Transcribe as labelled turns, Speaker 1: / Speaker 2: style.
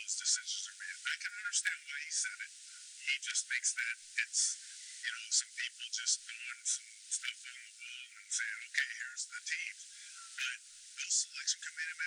Speaker 1: those decisions are made. I can understand why he said it. He just thinks that it's, some people just throwing some stuff on the wall and saying, okay, here's the team. But those selection committee